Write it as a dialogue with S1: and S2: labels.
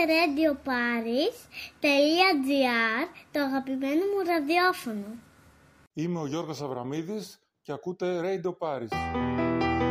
S1: radioparis.gr, το αγαπημένο μου ραδιόφωνο.
S2: Είμαι ο Γιώργος Αβραμίδης και ακούτε Radio Paris.